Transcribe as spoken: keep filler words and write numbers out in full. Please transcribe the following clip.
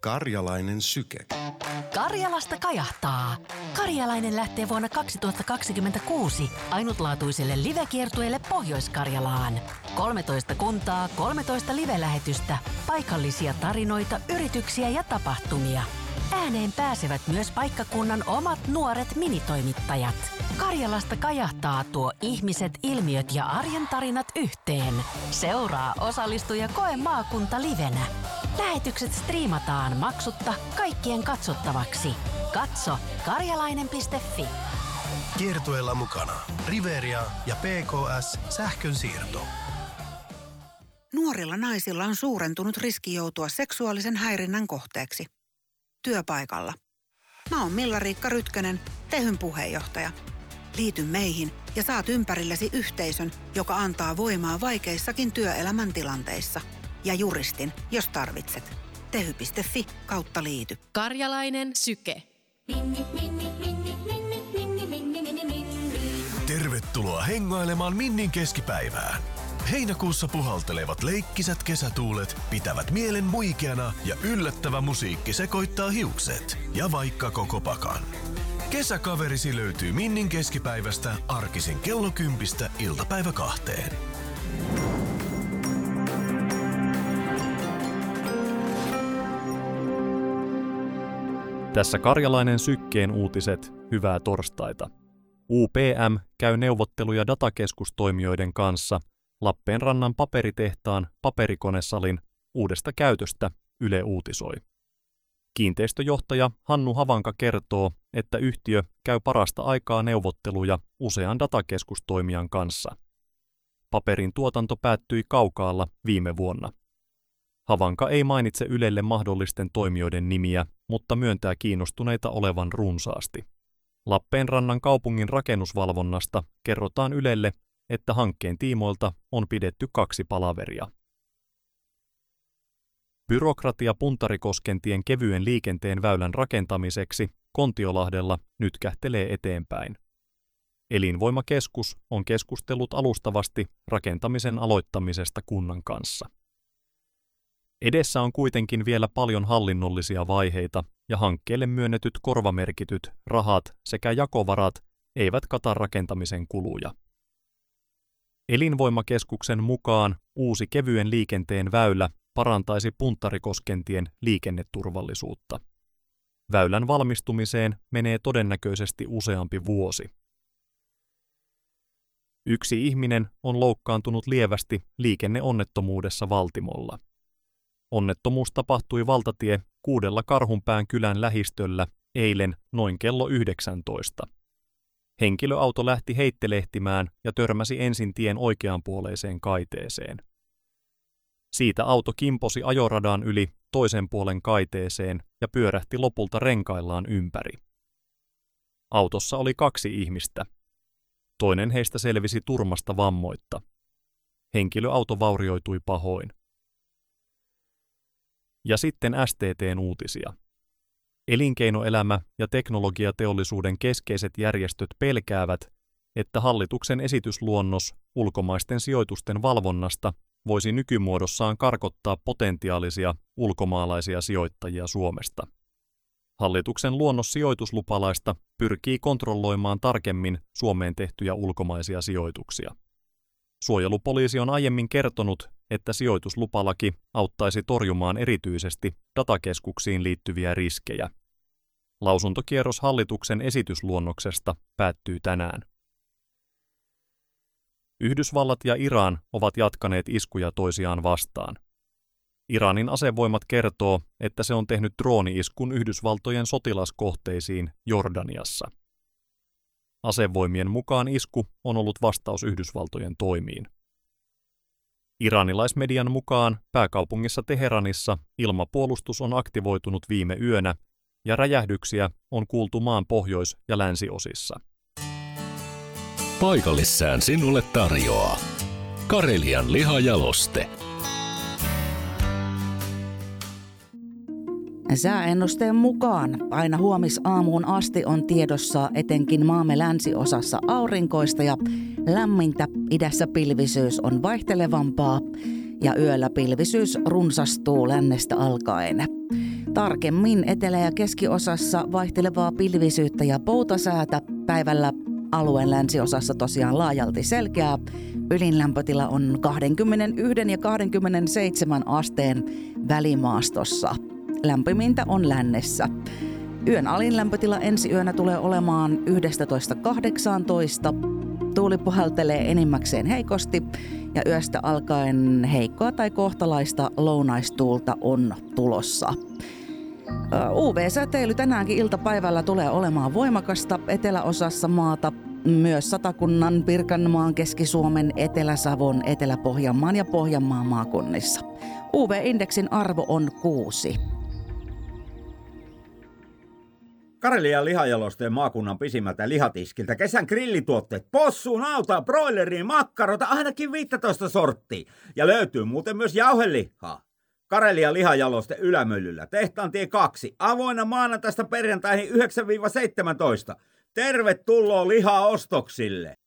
Karjalainen syke. Karjalasta kajahtaa. Karjalainen lähtee vuonna kaksituhattakaksikymmentäkuusi ainutlaatuiselle livekiertueelle Pohjois-Karjalaan. kolmetoista kuntaa, kolmetoista live-lähetystä, paikallisia tarinoita, yrityksiä ja tapahtumia. Ääneen pääsevät myös paikkakunnan omat nuoret minitoimittajat. Karjalasta kajahtaa tuo ihmiset, ilmiöt ja arjen tarinat yhteen. Seuraa, osallistu ja koe maakunta livenä. Lähetykset striimataan maksutta kaikkien katsottavaksi. Katso karjalainen piste fi. Kiertueella mukana Riveria ja P K S Sähkönsiirto. Nuorilla naisilla on suurentunut riski joutua seksuaalisen häirinnän kohteeksi. Työpaikalla. Mä oon Milla-Riikka Rytkönen, Tehyn puheenjohtaja. Liity meihin ja saat ympärillesi yhteisön, joka antaa voimaa vaikeissakin työelämän tilanteissa. Ja juristin, jos tarvitset. tehy piste fi kautta liity. Karjalainen syke. Tervetuloa hengailemaan Minnin keskipäivään. Heinäkuussa puhaltelevat leikkisät kesätuulet pitävät mielen muikeana ja yllättävä musiikki sekoittaa hiukset ja vaikka koko pakan. Kesäkaverisi löytyy Minnin keskipäivästä arkisin kello kympistä iltapäivä kahteen. Tässä Karjalainen sykkeen uutiset, hyvää torstaita. U P M käy neuvotteluja datakeskustoimijoiden kanssa Lappeenrannan paperitehtaan paperikonesalin uudesta käytöstä, Yle uutisoi. Kiinteistöjohtaja Hannu Havanka kertoo, että yhtiö käy parasta aikaa neuvotteluja usean datakeskustoimijan kanssa. Paperin tuotanto päättyi Kaukaalla viime vuonna. Havanka ei mainitse Ylelle mahdollisten toimijoiden nimiä, mutta myöntää kiinnostuneita olevan runsaasti. Lappeenrannan kaupungin rakennusvalvonnasta kerrotaan Ylelle, että hankkeen tiimoilta on pidetty kaksi palaveria. Byrokratia Puntarikoskentien kevyen liikenteen väylän rakentamiseksi Kontiolahdella nyt kähtelee eteenpäin. Elinvoimakeskus on keskustellut alustavasti rakentamisen aloittamisesta kunnan kanssa. Edessä on kuitenkin vielä paljon hallinnollisia vaiheita ja hankkeelle myönnetyt korvamerkityt rahat sekä jakovarat eivät kata rakentamisen kuluja. Elinvoimakeskuksen mukaan uusi kevyen liikenteen väylä parantaisi Puntarikoskentien liikenneturvallisuutta. Väylän valmistumiseen menee todennäköisesti useampi vuosi. Yksi ihminen on loukkaantunut lievästi liikenneonnettomuudessa Valtimolla. Onnettomuus tapahtui valtatie kuudella Karhunpään kylän lähistöllä eilen noin kello yhdeksäntoista. Henkilöauto lähti heittelehtimään ja törmäsi ensin tien oikeanpuoleiseen kaiteeseen. Siitä auto kimposi ajoradan yli toisen puolen kaiteeseen ja pyörähti lopulta renkaillaan ympäri. Autossa oli kaksi ihmistä. Toinen heistä selvisi turmasta vammoitta. Henkilöauto vaurioitui pahoin. Ja sitten S T T:n uutisia. Elinkeinoelämä ja teknologiateollisuuden keskeiset järjestöt pelkäävät, että hallituksen esitysluonnos ulkomaisten sijoitusten valvonnasta voisi nykymuodossaan karkottaa potentiaalisia ulkomaalaisia sijoittajia Suomesta. Hallituksen luonnos sijoituslupalaista pyrkii kontrolloimaan tarkemmin Suomeen tehtyjä ulkomaisia sijoituksia. Suojelupoliisi on aiemmin kertonut, että sijoituslupalaki auttaisi torjumaan erityisesti datakeskuksiin liittyviä riskejä. Lausuntokierros hallituksen esitysluonnoksesta päättyy tänään. Yhdysvallat ja Iran ovat jatkaneet iskuja toisiaan vastaan. Iranin asevoimat kertoo, että se on tehnyt drooni-iskun Yhdysvaltojen sotilaskohteisiin Jordaniassa. Asevoimien mukaan isku on ollut vastaus Yhdysvaltojen toimiin. Iranilaismedian mukaan pääkaupungissa Teheranissa ilmapuolustus on aktivoitunut viime yönä ja räjähdyksiä on kuultu maan pohjois- ja länsiosissa. Paikallissään sinulle tarjoaa Karelian lihajaloste. Sääennusteen mukaan aina huomisaamuun asti on tiedossa etenkin maamme länsiosassa aurinkoista ja lämmintä. Idässä pilvisyys on vaihtelevampaa ja yöllä pilvisyys runsastuu lännestä alkaen. Tarkemmin etelä- ja keskiosassa vaihtelevaa pilvisyyttä ja poutasäätä. Päivällä alueen länsiosassa tosiaan laajalti selkeää. Ylinlämpötila on kaksikymmentäyksi ja kaksikymmentäseitsemän asteen välimaastossa. Lämpimintä on lännessä. Yön alin lämpötila ensi yönä tulee olemaan yksitoista kahdeksantoista. Tuuli puhaltelee enimmäkseen heikosti ja yöstä alkaen heikkoa tai kohtalaista lounaistuulta on tulossa. U V-säteily tänäänkin iltapäivällä tulee olemaan voimakasta eteläosassa maata, myös Satakunnan, Pirkanmaan, Keski-Suomen, Etelä-Savon, Etelä-Pohjanmaan ja Pohjanmaan maakunnissa. U V-indeksin arvo on kuusi. Karelian lihajalosteen maakunnan pisimmältä lihatiskiltä kesän grillituotteet, possuun, nautaa, broileriin, makkarota, ainakin viisitoista sorttia. Ja löytyy muuten myös jauhelihaa. Karelian lihajaloste Ylämöllyllä, Tehtaantie kaksi, avoinna maanantaista perjantaihin yhdeksän seitsemäntoista. Tervetuloa lihaostoksille!